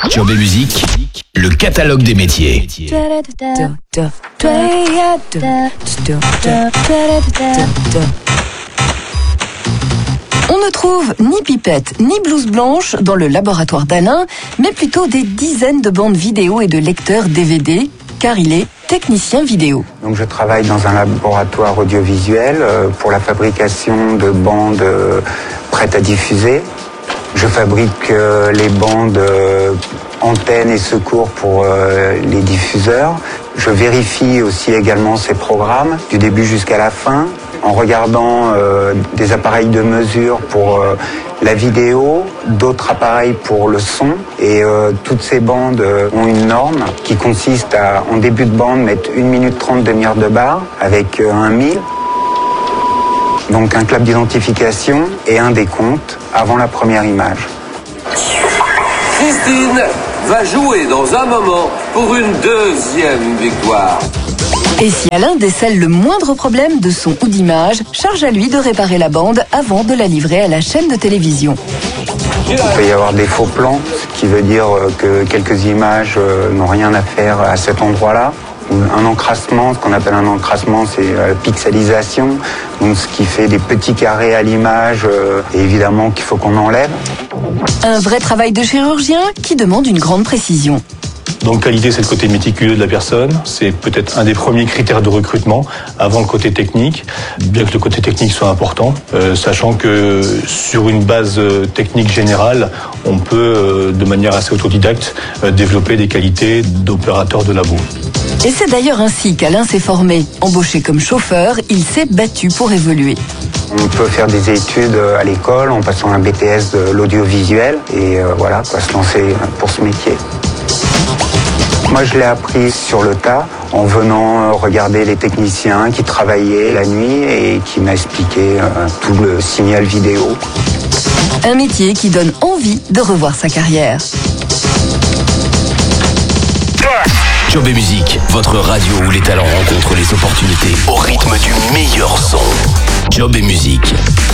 Job et musique, le catalogue des métiers. On ne trouve ni pipette ni blouse blanche dans le laboratoire d'Alain, mais plutôt des dizaines de bandes vidéo et de lecteurs DVD, car il est technicien vidéo. Donc je travaille dans un laboratoire audiovisuel pour la fabrication de bandes prêtes à diffuser. Je fabrique les bandes antennes et secours pour les diffuseurs. Je vérifie aussi également ces programmes du début jusqu'à la fin en regardant des appareils de mesure pour la vidéo, d'autres appareils pour le son. Et toutes ces bandes ont une norme qui consiste à, en début de bande, mettre 1 minute 30 demi-heure de barre avec un 1000. Donc un clap d'identification et un décompte avant la première image. Christine va jouer dans un moment pour une deuxième victoire. Et si Alain décèle le moindre problème de son ou d'image, charge à lui de réparer la bande avant de la livrer à la chaîne de télévision. Il peut y avoir des faux plans, ce qui veut dire que quelques images n'ont rien à faire à cet endroit-là. Un encrassement, ce qu'on appelle un encrassement, c'est la pixelisation, donc ce qui fait des petits carrés à l'image, et évidemment qu'il faut qu'on enlève. Un vrai travail de chirurgien qui demande une grande précision. Donc qualité, c'est le côté méticuleux de la personne, c'est peut-être un des premiers critères de recrutement avant le côté technique, bien que le côté technique soit important, sachant que sur une base technique générale, on peut de manière assez autodidacte développer des qualités d'opérateur de labo. Et c'est d'ailleurs ainsi qu'Alain s'est formé. Embauché comme chauffeur, il s'est battu pour évoluer. On peut faire des études à l'école en passant un BTS de l'audiovisuel et voilà, quoi, se lancer pour ce métier. Moi, je l'ai appris sur le tas en venant regarder les techniciens qui travaillaient la nuit et qui m'a expliqué tout le signal vidéo. Un métier qui donne envie de revoir sa carrière. Job et musique, votre radio où les talents rencontrent les opportunités au rythme du meilleur son. Job et musique.